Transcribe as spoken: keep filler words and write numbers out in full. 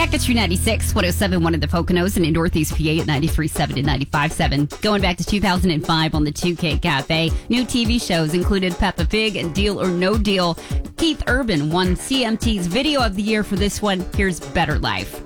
Back at True ninety-six, one oh seven point one in the Poconos and in Northeast P A at ninety-three point seven and ninety-five point seven. Going back to two thousand five on the two K Cafe, new T V shows included Peppa Pig and Deal or No Deal. Keith Urban won C M T's Video of the Year for this one. Here's Better Life.